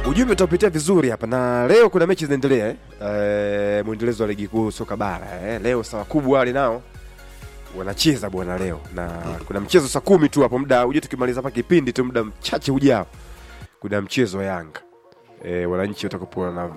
Ujumbe utapitia vizuri hapa na leo kuna mechi zinaendelea muendelezo wa ligi kuu soka bara leo saa kubwa wale nao wanacheza bwana leo na kuna mchezo saa 10 tu hapo muda uje tukimaliza hapa kipindi tu muda mchache ujao kuna mchezo wa Yanga wananchi watakopoa na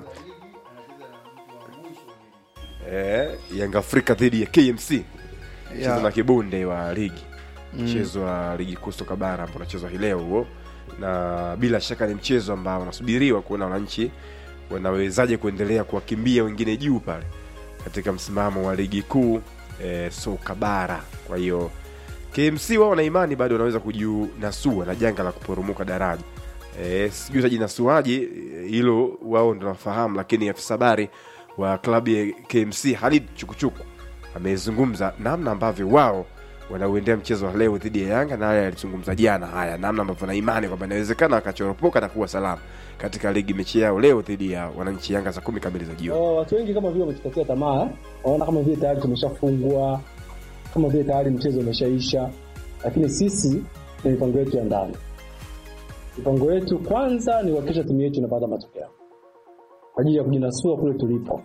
Yanga Afrika dhidi ya KMC mchezo na kibunde wa ligi mchezo wa ligi kuu soka bara ambao unachezwa hii leo huo na bila shaka ni mchezo ambao unasubiriwa kuona wananchi wanawezaje kuendelea kuwakimbia wengine juu pale katika msimamo wa ligi kuu soka bara. Kwa hiyo KMC wao na imani bado wanaweza kujinasua na janga la kuporomoka daraja. Sijui tajinasuaje hilo wao ndio wanafahamu, lakini afisa habari wa klabu ya KMC Halid Chukuchuku amezungumza namna ambavyo wao wanauendea mchezo wa leo dhidi ya Yanga na haya alizungumza jana haya namna ambavyo na imani kwamba inawezekana akachoropoka na kuwa salama katika ligi mechi yao leo dhidi ya wananchi Yanga saa 10 kamili za jioni. Watu wengi kama vile wamechukua tamaa, wanaona kama vile tayari tumeshafungwa, kama vile tayari mchezo umeshaisha, lakini sisi ni mipango yetu ya ndani. Mipango yetu kwanza ni kuhakikisha timu yetu inapata matokeo kwa ajili ya kujinasua kule tulipo.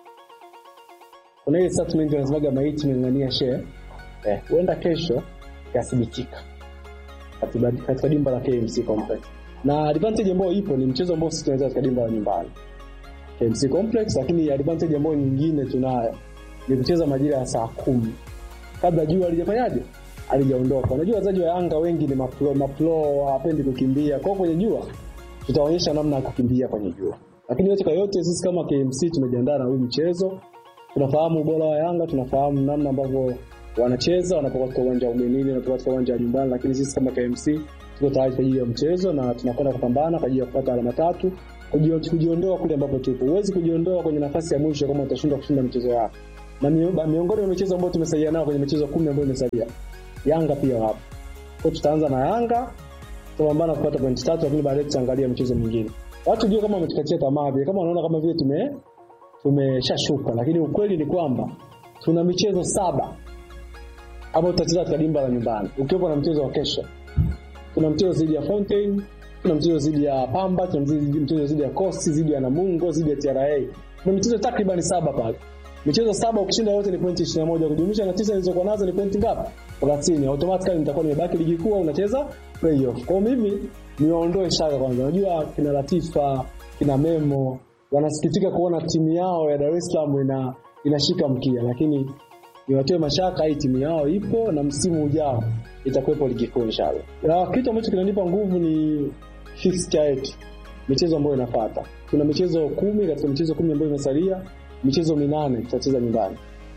Kuna ile statement wanasemaga maiti imeng'ania share huenda kesho yathibitika katika dimba la KMC Complex. Na advantage ambayo ipo ni mchezo ambao sisi tunaweza katika dimba la nyumbani KMC Complex, lakini advantage ambayo nyingine tunayo ni kucheza majira ya saa 10 kabla jua halijafanyaje halijaondoka. Unajua wachezaji wa Yanga wengi ni mapro hawapendi kukimbia, kwa kwenye jua tutaonyesha namna ya kukimbia kwenye jua. Lakini yote kwa yote sisi kama KMC tumejiandaa na huu mchezo, tunafahamu ubora wa Yanga, tunafahamu namna ambavyo wanacheza wanapokuwa katika uwanja wa ugenini na katika uwanja wa nyumbani, lakini sisi kama KMC tuko tayari kwa ajili ya mchezo na tunakwenda kupambana kwa ajili ya kupata alama 3, kujiondoa kule ambapo tupo. Huwezi kujiondoa kwenye nafasi ya mwisho kama utashindwa kushinda mchezo yako. Na miongoni mwa michezo ambayo tumesalia nao kwenye michezo 10 ambayo imesalia, Yanga pia hapo. Kwa tutaanza na Yanga, tupambana kupata point 3, lakini baadaye tutaangalia mchezo mwingine. Watu ndio kama wametukatia tamaa vile, kama wanaona kama vile tumeshashuka, lakini ukweli ni kwamba tuna michezo 7 ambao tutacheza katika dimba la nyumbani. Ukiwepo na mchezo wa kesho, kuna mchezo dhidi ya Fountain, kuna mchezo dhidi ya Pamba, kuna mchezo dhidi ya Coast, dhidi ya Namungo, dhidi ya TRA. Kuna michezo takriban 7 pale. Michezo 7 ukishinda yote ni pointi 21, kujumlisha na 9 zilizokuwa nazo ni pointi ngapi? 30. Automatically nitakuwa nimebaki ligi kuu au unacheza playoff. Kwa mimi niwaondoe shaka kwanza. Unajua kina Latifa, kina Memo wanasikitika kuona timu yao ya Dar es Salaam inashika mkia, lakini niwatoe mashaka, hii timu yao ipo na msimu ujao itakuwepo ligi kuu inshallah. Na kitu ambacho kinanipa nguvu ni fixture yetu, michezo ambayo inafuata. Tuna michezo 10, katika michezo 10 ambayo imesalia, michezo 8 tutacheza nyumbani.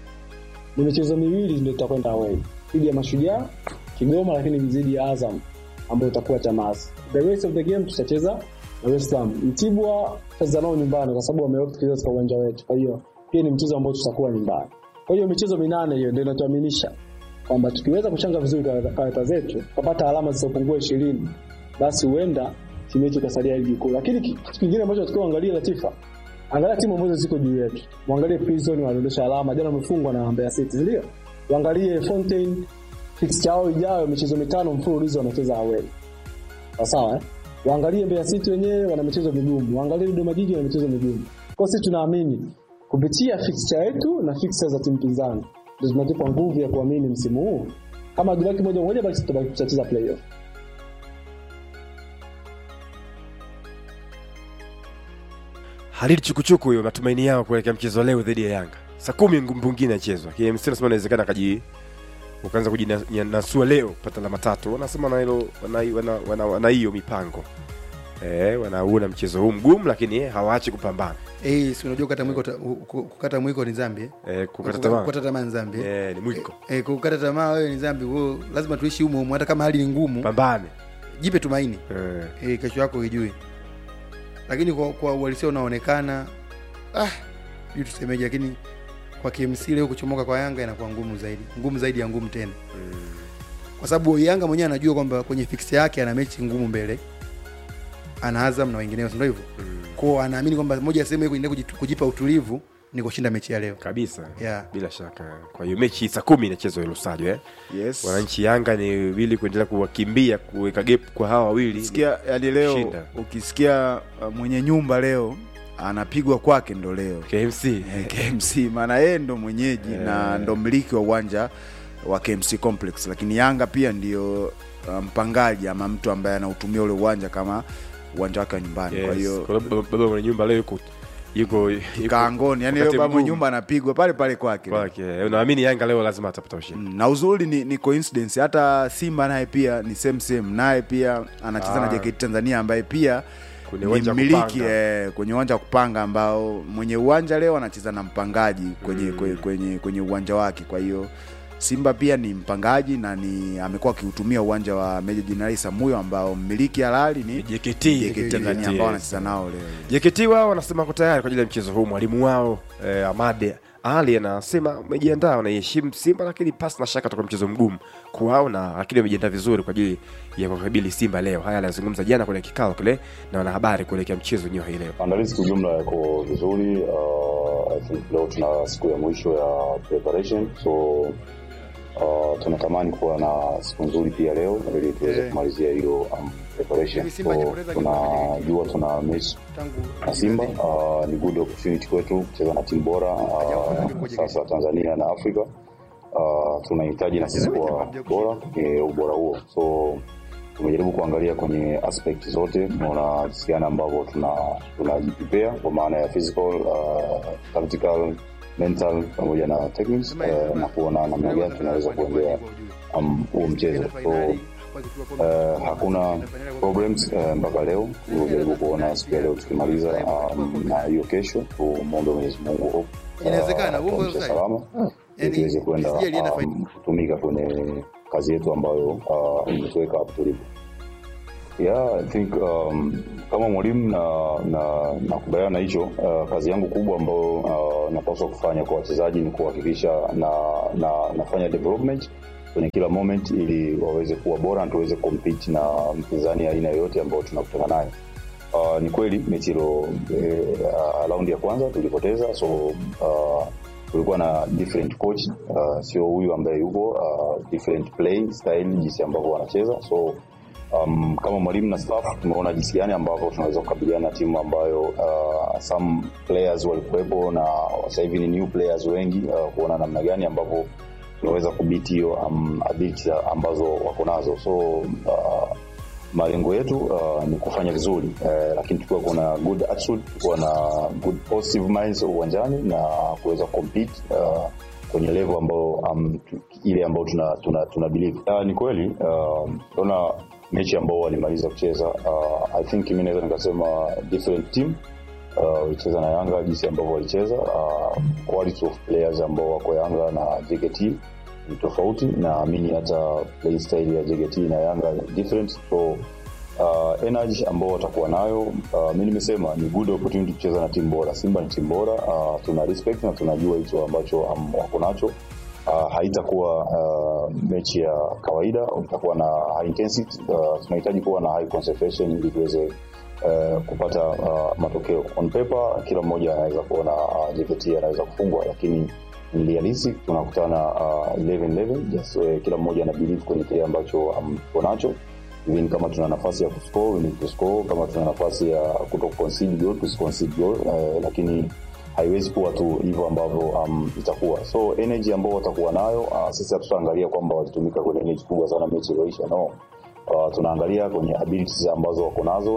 Ni michezo 2 ndio tutakwenda away. Dhidi ya Mashujaa Kigoma, lakini dhidi ya Azam ambayo itakuwa Chamazi. The rest of the game tutacheza Dar es Salaam. Mtibwa tutazana nyumbani kwa sababu wameopt kucheza kwa uwanja wetu. Kwa hiyo pia ni mchezo ambao tutakuwa nyumbani. Kwa hiyo michezo 8 hiyo ndio inatuaminisha kwamba tukiweza kuchanga vizuri karata zetu, kupata alama zisizopungua 20, basi huenda timu yetu ikasalia ligi kuu. Lakini kitu kingine ambacho tukiangalia Latifa, angalia timu ambazo ziko juu yetu. Muangalie Prison wanaondosha alama, jana wamefungwa na Mbeya City, ndio. Muangalie Fountain, fixture yao ijayo michezo 5 mfululizo wanacheza away. Sawa Waangalie Mbeya City wenyewe wana michezo migumu. Waangalie Dodoma Jiji wana michezo migumu. Kwa sisi tunaamini kupitia fixture yetu na fixture za timu pinzani ndio zinatupa nguvu ya kuamini msimu huu. Kama dubaki moja basi tutacheza playoff. Halid Chukuchuku huyo matumaini yao kuelekea mchezo leo dhidi ya Yanga. Saa 10 mwingine inachezwa. KMC nasema inawezekana ukaanza kujinasua leo kupata alama 3. Wanasema na hilo wana hiyo mipango. Wanaona mchezo huu mgumu lakini hawaachi kupambana. Si unajua kukata mwiko ni dhambi kukata tamaa ni dhambi. Ni mwiko. Kukata tamaa wewe ni dhambi. Wewe lazima tuishi humo hata kama hali ni ngumu. Pambane. Jipe tumaini. Kesho yako ijue. Lakini kwa uhalisia unaonekana tusemeje, lakini kwa KMC leo kuchomoka kwa Yanga inakuwa ngumu zaidi ya ngumu tena. Kwa sababu Yanga mwenyewe anajua kwamba kwenye fixture yake ana mechi ngumu mbele, ana Azam na wengineo, ndio hivyo. Kwa anaamini kwamba moja ya sehemu yake ni kujipa utulivu ni kushinda mechi ya leo kabisa. Yeah. Bila shaka. Kwa hiyo mechi saa 10 inachezwa Lusajo Yes. Wananchi Yanga ni wili kuendelea kuwakimbia kuweka gap kwa hawa wawili. Sikia hadi leo ukisikia mwenye nyumba leo anapigwa kwake ndo leo KMC. KMC maana yeye ndo mwenyeji na ndo mmiliki wa uwanja wa KMC Complex, lakini Yanga pia ndio mpangaji ama mtu ambaye anautumia ule uwanja kama uwanja wake nyumbani. Yes. Kwa hiyo baba mwenye nyumba leo yuko kaangoni, yani leo baba mwenye nyumba anapigwa pale kwake. Unaamini Yanga leo lazima atapata ushindi. Na uzuri ni coincidence, hata Simba naye pia ni same naye pia anacheza na JKT Tanzania ambaye pia ni mmiliki kwenye uwanja wa kupanga ambao mwenye uwanja leo anacheza na mpangaji kwenye uwanja wake. Kwa hiyo Simba pia ni mpangaji na amekuwa akiutumia uwanja wa Meja Jenerali Samuyo ambao mmiliki halali ni JKT Tanzania ambao anacheza nao leo. JKT wao wanasema wako tayari kwa ajili ya mchezo huu. Mwalimu wao Ahmad Ali anasema wamejiandaa na heshima Simba, lakini pasi na shaka toka mchezo mgumu kwao, na lakini wamejiandaa vizuri kwa ajili ya kukabili Simba leo. Haya alizungumza jana kwenye kikao kile na wanahabari kuelekea mchezo wenyewe hii leo. Maandalizi kwa jumla yako vizuri. I think leo tuna siku ya mwisho ya preparation, so tunatamani kuwa na siku nzuri pia leo ili tuweze kumalizia hiyo preparation. So tunajua tuna mechi na Simba, ni good opportunity kwetu kucheza na timu bora sasa Tanzania na Afrika. Tunahitaji na sisi kuwa bora ubora huo, so tumejaribu kuangalia kwenye aspect zote, tunaona jinsi ambavyo tunajiprepare kwa maana ya physical, tactical, mental pamoja na techniques, na kuona namna gani tunaweza kuendea huo mchezo. So hakuna problems mpaka leo. Tunajaribu kuona siku leo tukimaliza na hiyo kesho muombe Mwenyezi Mungu inawezekana uongo salama tuweze kwenda kutumika kwenye kazi yetu ambayo imetuweka hapo tulipo. I think kama mwalimu na kubaliana hicho, kazi yangu kubwa ambayo napaswa kufanya kwa wachezaji ni kuhakikisha nafanya development kwenye kila moment ili waweze kuwa bora na tuweze compete na mpinzani aina yoyote ambao tunakutana naye. Ni kweli mechi ile round ya kwanza tulipoteza, so tulikuwa na different coach, sio huyu ambaye yuko different play style jinsi ambavyo wanacheza. So kama mwalimu na staff tumeona jinsi gani ambavyo tunaweza kukabiliana na timu ambayo some players walikuwepo na sasa hivi ni new players wengi, kuona namna gani ambavyo tunaweza kubiti hiyo ability ambazo wako nazo. So malengo yetu ni kufanya vizuri, lakini tukiwa kuna good attitude, tukiwa na good positive minds uwanjani na kuweza compete kwenye level ambao ile ambao tuna believe. Ni kweli tuna mechi ambao walimaliza kucheza, I think mimi naweza nikasema different team walicheza na Yanga jinsi ambao walicheza, quality of players ambao wako Yanga na JKT ni tofauti, na amini hata play style ya JKT na Yanga different. So energy ambao watakuwa nayo, mimi nimesema ni good opportunity kucheza na timu bora. Simba ni timu bora, tuna respect na tunajua hicho ambacho wako nacho. Haitakuwa mechi ya kawaida, itakuwa na high intensity. Tunahitaji kuwa na high concentration ili tuweze kupata matokeo. On paper kila mmoja anaweza kuona JKT anaweza kufungwa, lakini in realistic tunakutana 11 just kila mmoja ana believe kwenye kile ambacho tunacho. Even kama tuna nafasi ya kuscore, we need to score. Kama tuna nafasi ya kutoconcede goal, tusiconcede goal, lakini haiwezi kuwa tu hivyo ambavyo itakuwa. So energy ambao watakuwa nayo, sisi tutaangalia kwamba watatumika kwenye energy kubwa sana mechi iliyoisha. No, tunaangalia kwenye abilities ambazo wako nazo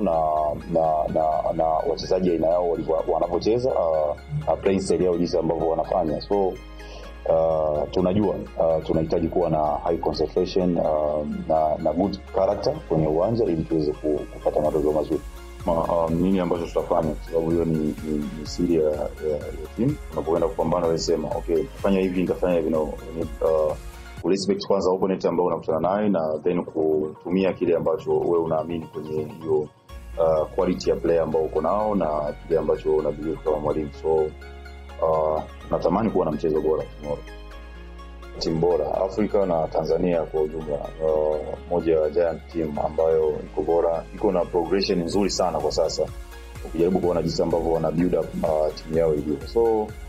na wachezaji aina yao wanapocheza, play style yao jinsi ambavyo wanafanya. So tunajua tunahitaji kuwa na high concentration na good character kwenye uwanja ili tuweze kupata matokeo mazuri. Nini ambacho tutafanya, sababu hiyo ni siri ya team. Unapoenda kupambana wewe sema okay, fanya hivi nitafanya hivi, no, respect kwanza opponent ambao unakutana naye, na then kutumia kile ambacho wewe unaamini kwenye hiyo quality ya player ambao uko nao na kile ambacho unabidi kama mwalimu. So natamani kuwa na mchezo bora tomorrow, timu bora Afrika na Tanzania kwa ujumla. Moja ya giant team ambayo iko bora, iko na progression nzuri sana kwa sasa, ukijaribu kuona jinsi ambavyo wana build up timu yao ilivyo. So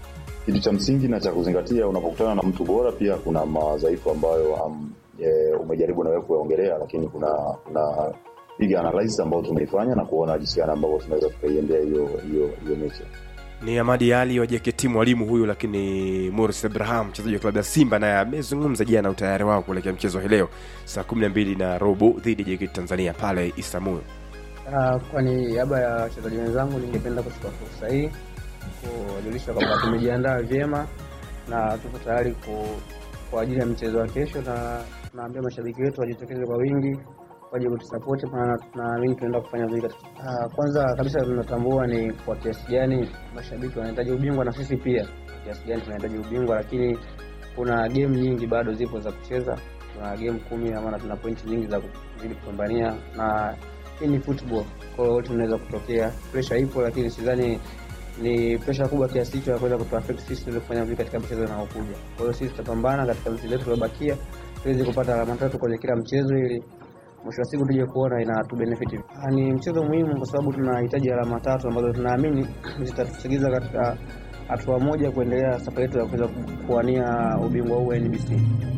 kitu cha msingi na cha kuzingatia unapokutana na mtu bora, pia kuna madhaifu ambayo umejaribu na wewe kuongelea, lakini kuna piga analysis ambayo tumeifanya na kuona jinsi gani ambavyo tunaweza tukaiendea hiyo mechi. Ni Ahmadi Ali wa JKT mwalimu huyu, lakini Morris Abraham mchezaji wa klabu ya Simba naye amezungumza jana utayari wao kuelekea mchezo leo saa 12:30 dhidi ya JKT Tanzania pale Isamu. Kwa niaba ya wachezaji wenzangu ningependa kuchukua fursa hii kuwajulisha kwamba tumejiandaa vyema na tuko tayari kwa ajili ya mchezo wa kesho, na tunaambia mashabiki wetu wajitokeze kwa wingi waje kutusupport, maana tunaamini tunaenda kufanya vizuri. Kwanza kabisa tunatambua ni kwa kiasi gani mashabiki wanahitaji ubingwa na sisi pia kwa kiasi gani tunahitaji ubingwa, lakini kuna game nyingi bado zipo za kucheza. Tuna game 10 na maana tuna point nyingi za kuzidi kupambania, na hii ni football, kwa hiyo tunaweza kutokea. Pressure ipo, lakini sidhani ni pressure kubwa kiasi hicho ya kuweza kutuaffect sisi tuweze kufanya vizuri katika mchezo unaokuja. Kwa hiyo sisi tutapambana katika mchezo wetu uliobakia tuweze kupata alama 3 kwenye kila mchezo ili mwisho wa siku tuje kuona inatu benefit. Ni mchezo muhimu kwa sababu tunahitaji alama 3 ambazo tunaamini zitatusaidia katika hatua moja kuendelea safari yetu ya kuweza kuwania ubingwa huu wa NBC.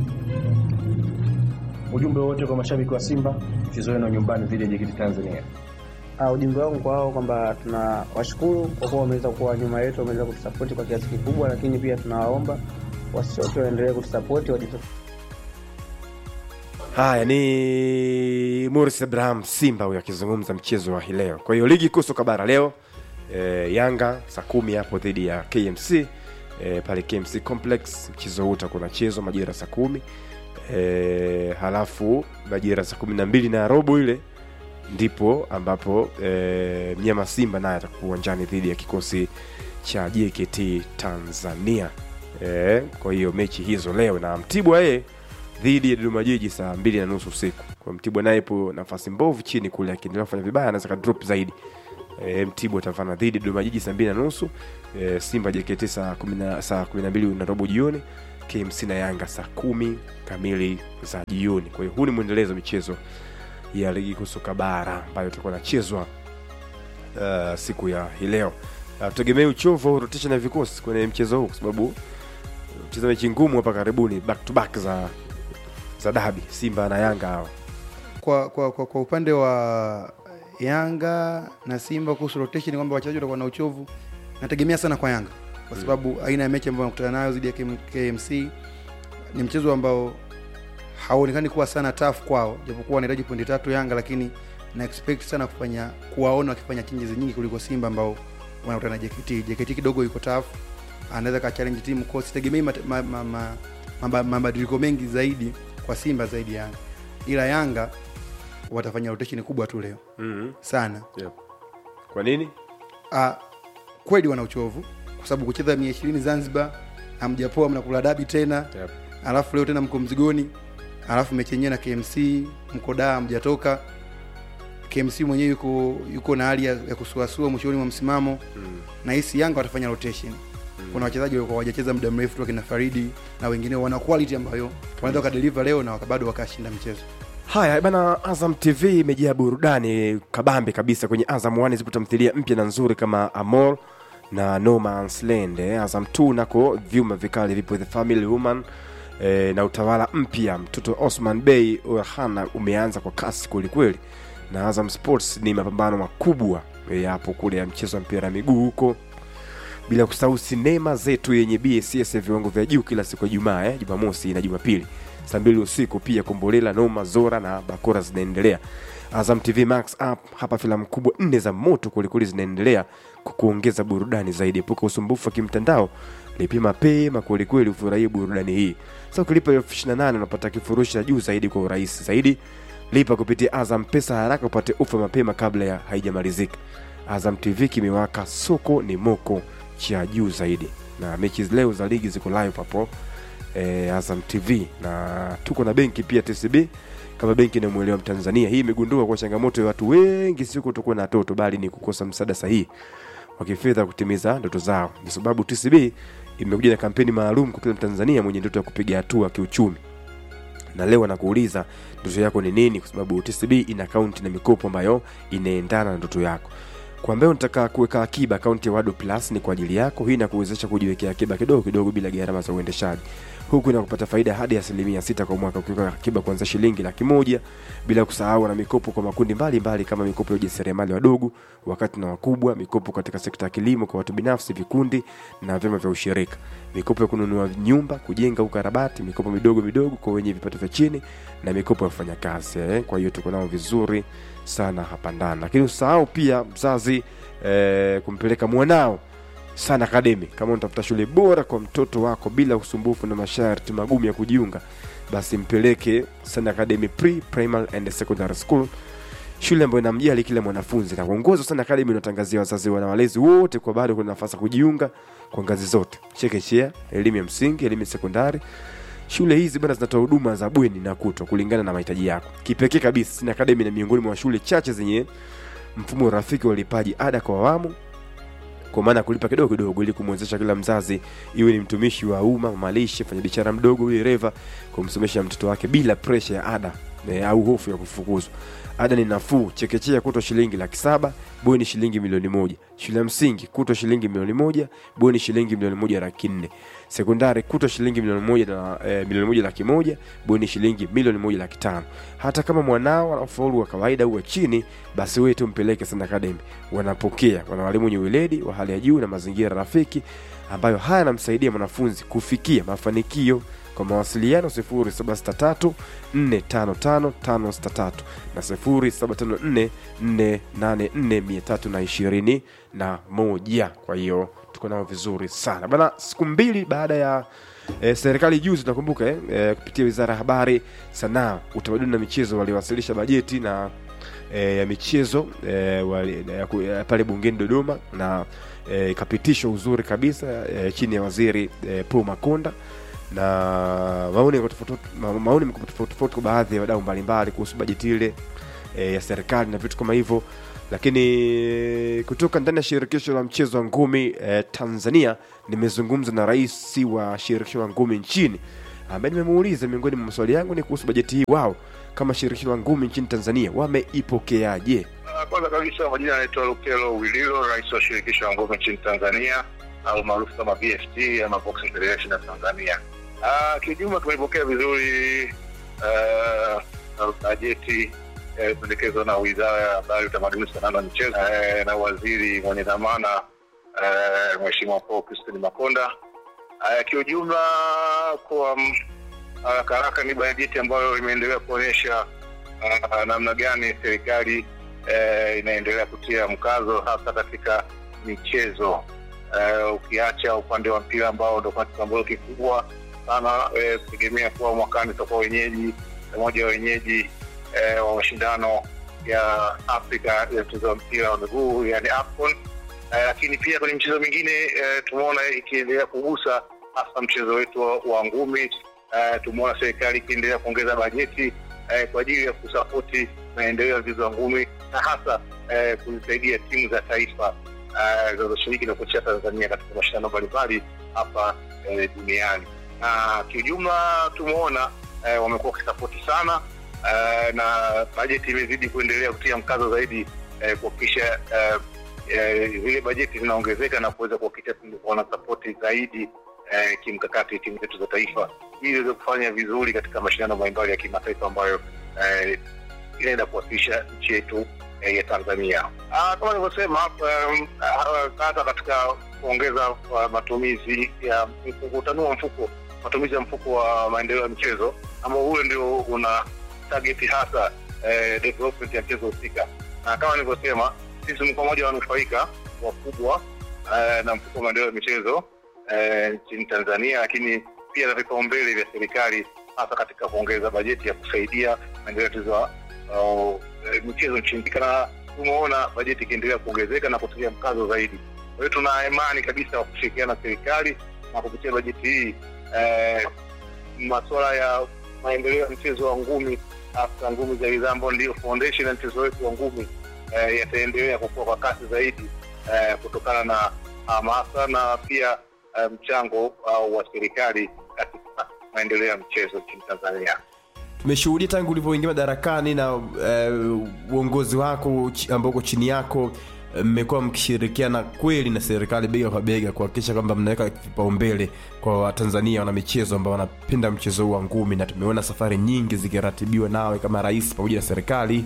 Ujumbe wote kwa mashabiki wa Simba, mchezo wenu nyumbani dhidi ya JKT Tanzania. Ujumbe wangu kwao kwamba tunawashukuru kwa kuwa wameweza kuwa nyuma yetu, wameweza kutusupport kwa kiasi kikubwa, lakini pia tunawaomba wasiote waendelee kutusupport Haya ni Morris Abraham Simba huyo akizungumza mchezo wa leo. Kwa hiyo ligi kuu soka bara leo Yanga saa 10 hapo dhidi ya KMC pale KMC Complex. Mchezo huu utakuwa unachezwa majira saa 10. Halafu majira saa 12:30 ile ndipo ambapo mnyama Simba naye atakuwa uwanjani dhidi ya kikosi cha JKT Tanzania. Kwa hiyo mechi hizo leo, na Mtibwa dhidi ya Dodoma Jiji saa 2:30 usiku. Kwa Mtibwa naye ipo nafasi mbovu chini kule, akiendelea kufanya vibaya anaweza ka drop zaidi. Mtibwa atafana dhidi ya Dodoma Jiji saa 2:30, Simba JKT saa 12:30 jioni, KMC na Yanga saa 10 kamili za jioni. Kwa hiyo huu ni muendelezo michezo ya ligi kuu soka bara ambayo tutakuwa nachezwa siku ya leo. Tutegemea uchovu rotation ya vikosi kwenye mchezo huu kwa sababu mchezo mechi ngumu hapa karibuni, back to back za dabi Simba na Yanga hao. Kwa upande wa Yanga na Simba kuhusu rotation kwamba wachezaji watakuwa na uchovu, nategemea sana kwa Yanga kwa sababu aina ya mechi ambayo wanakutana nayo dhidi ya KMC ni mchezo ambao haonekani kuwa sana tough kwao, japokuwa wanahitaji pointi 3 Yanga, lakini na expect sana kuwaona wakifanya changes nyingi kuliko Simba ambao wanakutana na JKT kidogo yuko tough, anaweza ka challenge timu kwa sitegemei mabadiliko mengi zaidi kwa Simba zaidi Yanga, ila Yanga watafanya rotation kubwa tu leo sana. Yep. Kwa nini? Kweli wana uchovu kwa sababu kucheza 120 Zanzibar hamjapoa, mnakula dabi tena. Yep. Alafu leo tena mko mzigoni, alafu mechi yenyewe na KMC mko daa mjatoka. KMC mwenyewe yuko na hali ya kusuasua mwishoni mwa msimamo. Na hisi Yanga watafanya rotation. Kuna wachezaji walikuwa hawajacheza muda mrefu tu kina Faridi na wengine wana quality ambayo wanaweza kadeliver leo na bado wakashinda mchezo. Haya bana, Azam TV imejaa burudani kabambe kabisa. Kwenye Azam 1 zipo tamthilia mpya na nzuri kama Amor na No Man's Land. Azam 2 nako vyuma vikali vipo, The Family Woman na utawala mpya mtoto Osman Bey Orhana umeanza kwa kasi kweli kweli. Na Azam Sports ni mapambano makubwa hapo kule ya mchezo wa mpira miguu huko, bila kusahau sinema zetu yenye BSS viwango vya juu kila siku ya Ijumaa, Jumamosi na Jumapili saa 2 usiku. Pia Kombolela, Noma, Zora na Bakora zinaendelea. Azam TV Max app, hapa filamu kubwa 4 za moto kulikuli zinaendelea kukuongeza burudani zaidi. Epuka usumbufu wa kimtandao, lipia mapema kulikweli ufurahie burudani hii. Sasa ukilipa 28,000 unapata kifurushi cha juu zaidi kwa urahisi zaidi. Lipa kupitia Azam Pesa haraka upate ofa mapema kabla ya haijamalizika. Azam TV kimewaka, soko ni moko cha juu zaidi. Na mechi leo za ligi ziko live hapo Azam TV, na tuko na benki pia TCB kama benki inayomuelewa Mtanzania. Hii imegundua kwa changamoto ya watu wengi sio kutokuwa na watoto, bali ni kukosa msaada sahihi wa kifedha kutimiza ndoto zao. Kwa sababu TCB imekuja na kampeni maalum kwa kila Mtanzania mwenye ndoto ya kupiga hatua kiuchumi. Na leo nakuuliza ndoto yako ni nini, kwa sababu TCB ina account na mikopo ambayo inaendana na ndoto yako. Kwa ambaye unataka kuweka akiba, akaunti ya Wado Plus ni kwa ajili yako. Hii inakuwezesha kujiwekea akiba kidogo kidogo bila gharama za uendeshaji. Huku inakupata faida hadi 6% kwa mwaka ukiweka akiba kuanzia shilingi 100,000, bila kusahau na mikopo kwa makundi mbalimbali kama mikopo ya ujasiriamali wadogo, wakati na wakubwa, mikopo katika sekta ya kilimo kwa watu binafsi, vikundi na vyama vya ushirika, mikopo ya kununua nyumba, kujenga, ukarabati, mikopo midogo midogo kwa wenye vipato vya chini, na mikopo ya wafanyakazi. Kwa hiyo tuko nao vizuri sana hapa ndani. Lakini usahau pia mzazi kumpeleka mwanao Sun Academy. Kama unatafuta shule bora kwa mtoto wako bila usumbufu na masharti magumu ya kujiunga, basi mpeleke Sun Academy Primary and Secondary School, shule ambayo inamjali kila mwanafunzi. Na uongozi wa Sun Academy unatangazia wazazi na walezi wote kwa bado kuna nafasi kujiunga kwa ngazi zote: chekechea, elimu ya msingi, elimu ya sekondari. Shule hizi bado zinatoa huduma za bweni na kutwa kulingana na mahitaji yako. Kipekee kabisa, Sun Academy ni miongoni mwa shule chache zenye mfumo rafiki wa ulipaji ada kwa awamu, kwa maana kulipa kidogo kidogo ili kumwezesha kila mzazi, iwe ni mtumishi wa umma, malishe, mfanyabiashara mdogo, dereva, kumsomesha mtoto wake bila pressure ya ada au hofu ya kufukuzwa. Ada ni nafuu: chekechea kutwa shilingi 700,000, bweni shilingi 1,000,000. Shule ya msingi kutwa shilingi 1,000,000, bweni shilingi 1,140,000. Sekondari kutwa shilingi 1,000,000 na 1,100,000, bweni shilingi 1,150,000. Hata kama mwanao anafaulu wa kawaida au chini, basi wewe tumpeleke Sun Academy. Wanapokea walimu wenye weledi wa hali ya juu na mazingira rafiki ambayo haya yanamsaidia mwanafunzi kufikia mafanikio. Kwa mawasiliano 0763455563 na 0754484321. Kwa hiyo tuko nao vizuri sana bana. Siku 2 baada ya serikali juzi, tunakumbuka kupitia Wizara ya Habari, Sanaa, Utamaduni na Michezo waliwasilisha bajeti na ya michezo pale bungeni Dodoma, na ikapitishwa uzuri kabisa chini ya Waziri Paul Makonda, na maoni tofauti kwa baadhi ya wadau mbalimbali kuhusu bajeti ile ya serikali na vitu kama hivyo. Lakini kutoka ndani ya shirikisho la mchezo wa ngumi Tanzania, nimezungumza na rais wa shirikisho la ngumi nchini, ambaye nimemuuliza miongoni mwa maswali yangu ni kuhusu bajeti hii wao kama shirikisho la ngumi nchini Tanzania wameipokeaje. Kwanza kabisa, majina yanaitwa Lukelo Wililo, rais wa shirikisho la ngumi nchini Tanzania au maarufu kama BFT ama Boxing Federation of Tanzania. Kijumla tumeipokea vizuri bajeti pendekezwa na Wizara ya Habari, Utamaduni, Sanaa na Michezo na waziri mwenye dhamana Mheshimiwa Paul Christian Makonda. Kijumla kwa haraka ni bajeti ambayo imeendelea kuonyesha namna gani serikali inaendelea kutia mkazo hasa katika michezo. Ukiacha upande wa mpira ambao ndio kitambo kikubwa sana, kutegemea kuwa mwakani tutakuwa mmoja wa wenyeji wa mashindano ya Afrika ya mchezo wa mpira wa miguu, yani AFCON. Lakini pia kwenye michezo mingine tumeona ikiendelea kugusa hasa mchezo wetu wa ngumi. Tumeona serikali ikiendelea kuongeza bajeti kwa ajili ya kusapoti maendeleo ya mchezo wa ngumi na hasa kusaidia timu za taifa zinazoshiriki na kucheza Tanzania katika mashindano mbalimbali hapa duniani. Na kijumla tumeona wamekuwa kisapoti sana, na bajeti imezidi kuendelea kutia mkazo zaidi kuhakikisha zile bajeti zinaongezeka na kuweza kuhakikisha wana support zaidi kimkakati timu zetu za taifa ili ziweze kufanya vizuri katika mashindano mbalimbali ya kimataifa ambayo inaenda kuwakilisha nchi yetu ya Tanzania. Kama nilivyosema, hata katika kuongeza matumizi ya kutanua matumizi ya mfuko wa maendeleo ya michezo, ambao ule ndio una target hasa development ya mchezo husika. Na kama nilivyosema, sisi ni pamoja na wanufaika wakubwa na mfuko wa maendeleo ya michezo nchini Tanzania, lakini pia na vipaumbele vya serikali hasa katika kuongeza bajeti ya kusaidia maendeleo ya michezo nchini. Na tumeona bajeti ikiendelea kuongezeka na kutia mkazo zaidi. Kwa hiyo tuna imani kabisa wa kushirikiana na serikali na kupitia bajeti hii masuala ya maendeleo ya mchezo wa ngumi, hasa ngumi za Izambo ndio foundation ya mchezo wetu wa ngumi, yataendelea kukua kwa kasi zaidi kutokana na hamasa na pia mchango wa serikali katika maendeleo ya mchezo nchini Tanzania. Tumeshuhudia tangu ulivyoingia madarakani na uongozi wako ambao uko chini yako, mmekuwa mkishirikiana kweli na serikali bega kwa bega kuhakikisha kwamba mnaweka vipaumbele kwa Watanzania wana michezo ambao wanapenda mchezo huu wa ngumi, na tumeona safari nyingi zikiratibiwa nawe kama rais pamoja na serikali.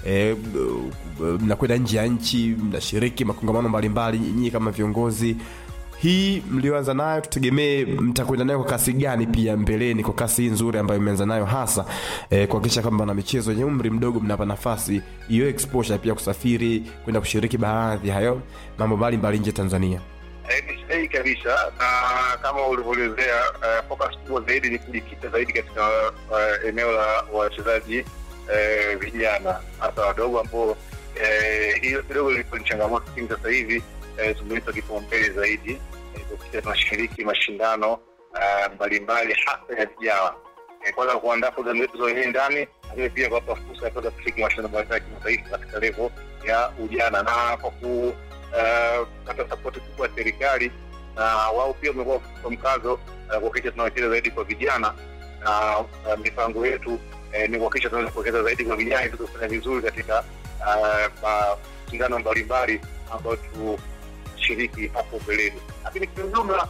Mnakwenda nje ya nchi, mnashiriki makongamano mbalimbali nyinyi kama viongozi. Hii mlioanza nayo tutegemee mtakwenda nayo kwa kasi gani pia mbeleni, kwa kasi nzuri ambayo imeanza nayo hasa kuhakikisha kwamba na michezo yenye umri mdogo mnapa nafasi hiyo exposure pia kusafiri kwenda kushiriki baadhi hayo mambo mbalimbali nje Tanzania. Ni kabisa, na kama ulivyoelezea, focus kubwa zaidi ni kujikita zaidi katika eneo la wachezaji vijana hasa wadogo ambao hiyo kidogo ilikuwa ni changamoto. Sasa hivi tumeweka kipaumbele zaidi kwa tunashiriki mashindano mbalimbali hasa ya vijana, kwanza kuandaa programu zetu za wenyewe ndani, lakini pia kuwapa fursa ya kuweza kushiriki mashindano mbalimbali ya kimataifa katika level ya ujana, na kwa kupata support kubwa ya serikali, na wao pia wamekuwa kwa mkazo kuhakikisha tunawekeza zaidi kwa vijana, na mipango yetu ni kuhakikisha tunaweza kuwekeza zaidi kwa vijana ili kufanya vizuri katika mashindano mbalimbali ambayo tushiriki hapo mbeleni. Lakini kwa jumla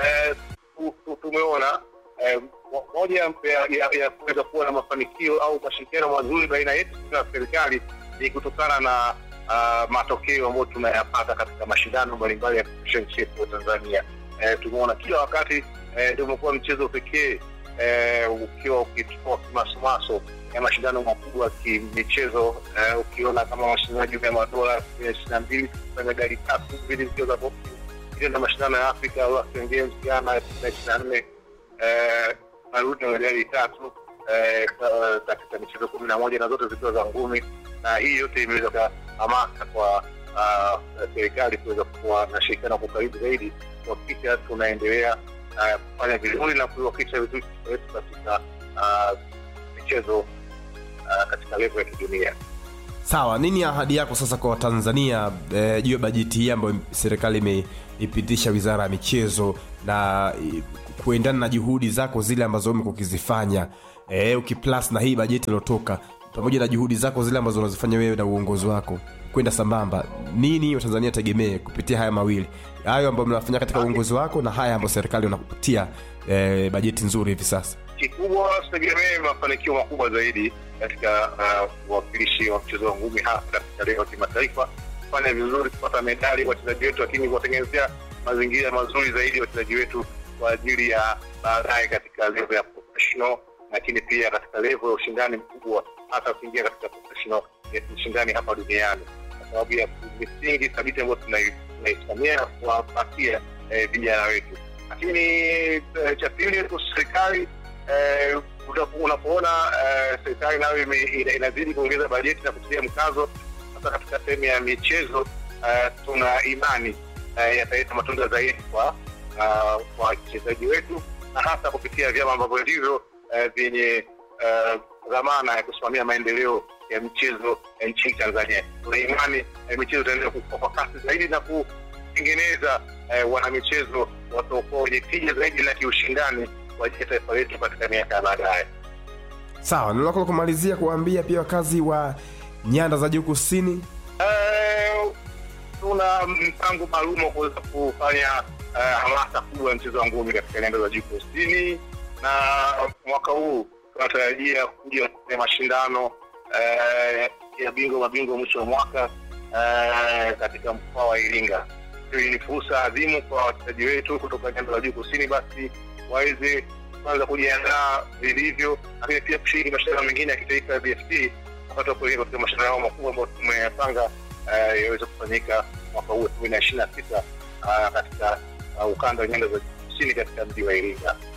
tumeona moja ya kuweza kuwa na mafanikio au mashirikiano mazuri baina yetu na serikali ni kutokana na matokeo ambayo tunayapata katika mashindano mbalimbali ya championship wa Tanzania. Tumeona kila wakati ndio umekuwa mchezo pekee ukiwa ukichukua masomaso ya mashindano makubwa kimichezo, ukiona kama mashindano ya madola 22 kufanya gari 3 vile mchezo za boxing, na mashindano ya Afrika au African Games jana 24 marudi na gari 3 katika michezo 11 na zote zikiwa za ngumi, na hii yote imeweza hamasa kwa serikali kuweza kuwa na shirikiano kwa karibu zaidi kuhakikisha tunaendelea kufanya vizuri na kuhakikisha vizuri katika michezo katika level ya kidunia. Sawa, nini ahadi yako sasa kwa Tanzania juu ya bajeti hii ambayo serikali imeipitisha Wizara ya Michezo, na kuendana na juhudi zako zile ambazo umekuwa ukizifanya ukiplus na hii bajeti iliyotoka pamoja na juhudi zako zile ambazo unazifanya wewe na uongozi wako kwenda sambamba, nini Watanzania tegemee kupitia haya mawili, hayo ambayo mnafanya katika uongozi wako na haya ambayo serikali inakupatia bajeti nzuri hivi sasa? Kikubwa tegemee mafanikio makubwa zaidi katika uwakilishi wa mchezo wa ngumi hasa katika level ya kimataifa, kufanya vizuri, kupata medali kwa wachezaji wetu, lakini kuwatengenezea mazingira mazuri zaidi wachezaji wetu kwa ajili ya baadaye katika level ya professional, lakini pia katika level ya ushindani mkubwa hata kuingia katika professional ushindani hapa duniani, kwa sababu ya misingi thabiti ambayo tunaisimamia na kuwapatia vijana wetu. Lakini cha pili, serikali unapoona serikali nayo inazidi kuongeza bajeti na kutia mkazo hasa katika sehemu ya michezo, tuna imani yataleta matunda zaidi kwa wachezaji wetu, na hasa kupitia vyama ambavyo ndivyo vyenye dhamana ya kusimamia maendeleo ya michezo nchini Tanzania. Tuna imani michezo itaendelea kukua kwa kasi zaidi na kutengeneza wanamichezo watakuwa wenye tija zaidi na kiushindani kwa ajili ya taifa letu katika miaka baadaye. Sawa, nilikuwa kumalizia kuambia pia wakazi wa nyanda za juu kusini, tuna mpango maalum wa kuweza kufanya hamasa kubwa ya mchezo wa ngumi katika nyanda za juu kusini, na mwaka huu tunatarajia kuja kwenye mashindano ya mabingwa mwisho wa mwaka katika mkoa wa Iringa. Hii ni fursa adhimu kwa wachezaji wetu kutoka nyanda za juu kusini, basi waweze kwanza kujiandaa vilivyo, lakini pia kushiriki mashindano mengine ya kitaifa ya BFT wakati wa kuelekea katika mashindano makubwa ambayo tumeyapanga yaweze kufanyika mwaka huu 2026 katika ukanda wa nyanda za kusini katika mji wa Iringa.